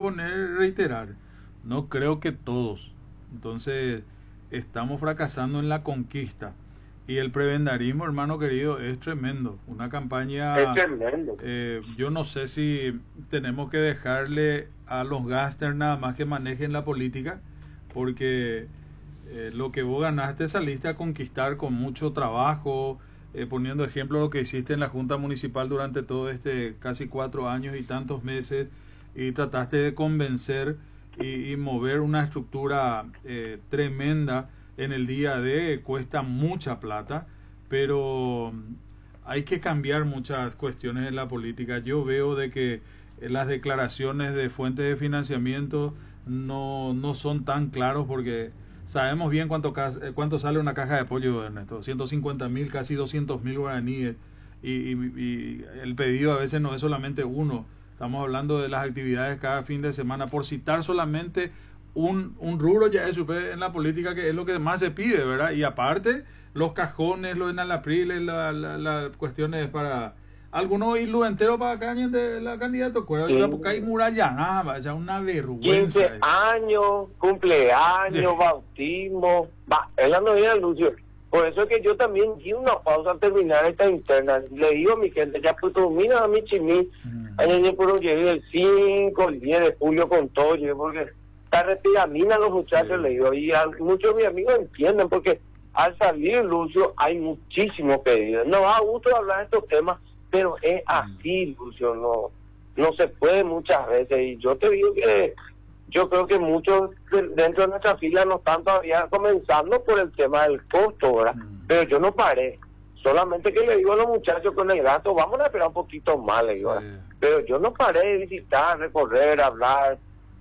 reiterar, no creo que todos. Entonces, estamos fracasando en la conquista. Y el prebendarismo, hermano querido, es tremendo. Una campaña... Es tremendo. Yo no sé si tenemos que dejarle a los gángsters nada más que manejen la política, porque lo que vos ganaste saliste a conquistar con mucho trabajo, poniendo ejemplo lo que hiciste en la Junta Municipal durante todo casi 4 años y tantos meses, y trataste de convencer y mover una estructura tremenda en el día de, cuesta mucha plata, pero hay que cambiar muchas cuestiones en la política. Yo veo de que las declaraciones de fuentes de financiamiento no son tan claros, porque sabemos bien cuánto sale una caja de pollo, Ernesto, 150.000, casi 200.000 guaraníes, y el pedido a veces no es solamente uno, estamos hablando de las actividades cada fin de semana, por citar solamente un rubro ya es en la política, que es lo que más se pide, ¿verdad? Y aparte, los cajones, los enalapriles, las cuestiones para... Algunos hilos enteros para cañas de la candidata, porque hay muralla, nada, ya una vergüenza. 15 años, cumpleaños, bautismo, él no viene, Lucio. Por eso es que yo también di una pausa al terminar esta interna. Le digo a mi gente, ya pues mira a mi chimí, ayer por llegué el 5, el 10 de julio con todo, porque está retiramina los muchachos, le digo, y muchos de mis amigos entienden, porque al salir, Lucio, hay muchísimos pedidos. No da gusto hablar de estos temas, pero es así, Lucio, no se puede muchas veces, y yo te digo que yo creo que muchos dentro de nuestra fila no están todavía comenzando por el tema del costo, ¿verdad? Pero yo no paré, solamente que le digo a los muchachos con el gasto, vamos a esperar un poquito más, le digo, pero yo no paré de visitar, recorrer, hablar,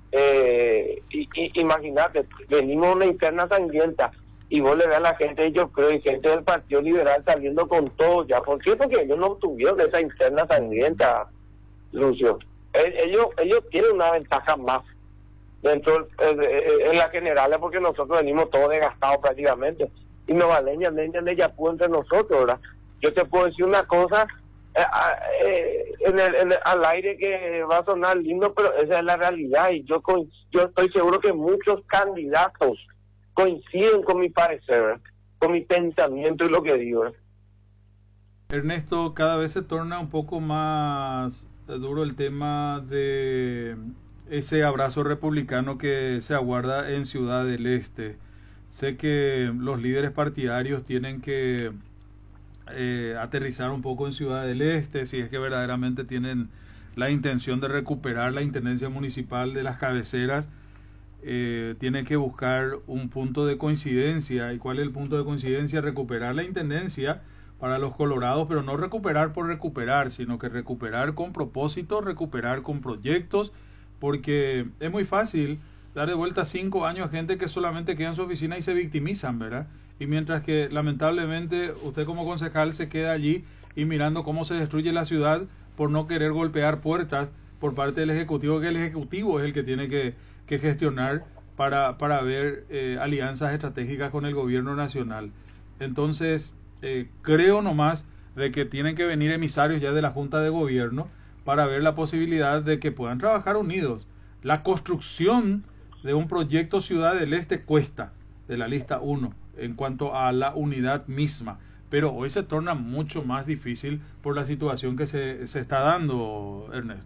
imagínate, venimos a una interna sangrienta, y vos le ves a la gente, yo creo, y gente del Partido Liberal saliendo con todo ya. ¿Por qué? Porque ellos no tuvieron esa interna sangrienta, Lucio. Ellos tienen una ventaja más dentro en las generales, porque nosotros venimos todos desgastados prácticamente. Y no valen ella pudo entre nosotros, ¿verdad? Yo te puedo decir una cosa al aire que va a sonar lindo, pero esa es la realidad. Y yo estoy seguro que muchos candidatos coinciden con mi parecer, con mi pensamiento y lo que digo. Ernesto, cada vez se torna un poco más duro el tema de ese abrazo republicano que se aguarda en Ciudad del Este. Sé que los líderes partidarios tienen que aterrizar un poco en Ciudad del Este, si es que verdaderamente tienen la intención de recuperar la intendencia municipal de las cabeceras. Tiene que buscar un punto de coincidencia. ¿Y cuál es el punto de coincidencia? Recuperar la intendencia para los colorados, pero no recuperar por recuperar, sino que recuperar con propósito, recuperar con proyectos, porque es muy fácil dar de vuelta 5 años a gente que solamente queda en su oficina y se victimizan, ¿verdad? Y mientras que lamentablemente usted como concejal se queda allí y mirando cómo se destruye la ciudad por no querer golpear puertas por parte del Ejecutivo, que el Ejecutivo es el que tiene que gestionar para ver alianzas estratégicas con el gobierno nacional. Entonces, creo nomás de que tienen que venir emisarios ya de la Junta de Gobierno para ver la posibilidad de que puedan trabajar unidos. La construcción de un proyecto Ciudad del Este cuesta, de la lista 1, en cuanto a la unidad misma, pero hoy se torna mucho más difícil por la situación que se está dando, Ernesto.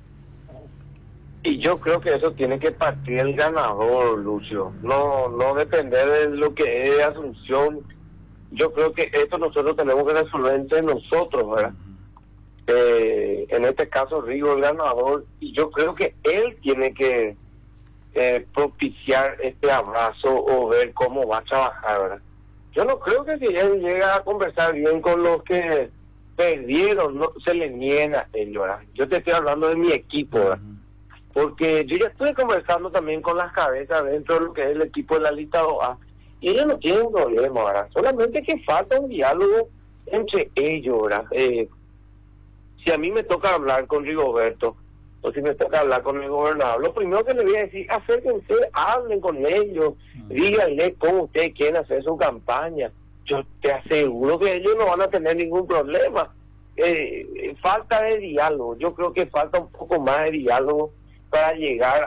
Y yo creo que eso tiene que partir el ganador, Lucio, no depender de lo que es Asunción. Yo creo que esto nosotros tenemos que resolver entre nosotros, ¿verdad? En este caso Rigo el ganador, y yo creo que él tiene que propiciar este abrazo o ver cómo va a trabajar, ¿verdad? Yo no creo que si él llega a conversar bien con los que perdieron, no se le niega a ellos, ¿verdad? Yo te estoy hablando de mi equipo, ¿verdad? Porque yo ya estuve conversando también con las cabezas dentro de lo que es el equipo de la lista 2A, y ellos no tienen problema, ¿verdad? Solamente que falta un diálogo entre ellos, ¿verdad? Si a mí me toca hablar con Rigoberto, o si me toca hablar con el gobernador, lo primero que le voy a decir, acérquense, hablen con ellos, díganle cómo ustedes quieren hacer su campaña. Yo te aseguro que ellos no van a tener ningún problema. Falta de diálogo, yo creo que falta un poco más de diálogo para llegar